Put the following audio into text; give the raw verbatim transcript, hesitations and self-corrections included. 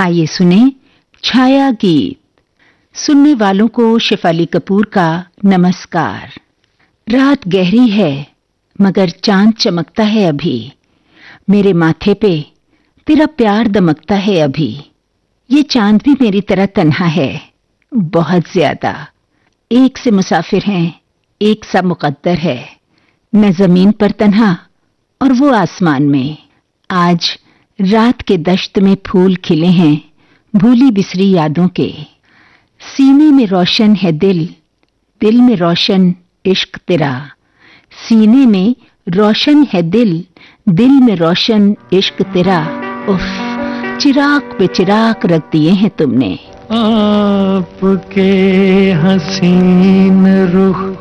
आइए सुने छाया गीत। सुनने वालों को शेफाली कपूर का नमस्कार। रात गहरी है मगर चांद चमकता है अभी, मेरे माथे पे तेरा प्यार दमकता है अभी। ये चांद भी मेरी तरह तन्हा है, बहुत ज्यादा। एक से मुसाफिर हैं, एक सा मुकद्दर है। मैं जमीन पर तन्हा और वो आसमान में। आज रात के दश्त में फूल खिले हैं, भूली बिसरी यादों के। सीने में रोशन है दिल, दिल में रोशन इश्क तेरा। सीने में रोशन है दिल, दिल में रोशन इश्क तेरा। उफ, चिराग पे चिराग रख दिए हैं तुमने। आपके हसीन रुख